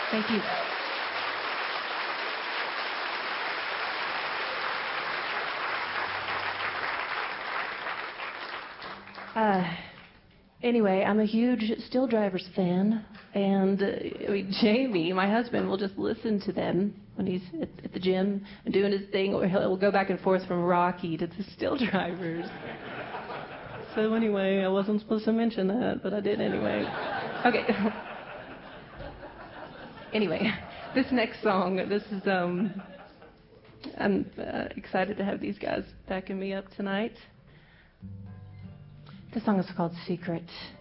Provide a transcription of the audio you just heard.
Thank you. Anyway, I'm a huge Still Drivers fan, and Jamie, my husband, will just listen to them when he's at the gym and doing his thing, or he'll go back and forth from Rocky to the Still Drivers. So anyway, I wasn't supposed to mention that, but I did anyway. Okay. Anyway, this next song, this is, I'm excited to have these guys backing me up tonight. This song is called Secret.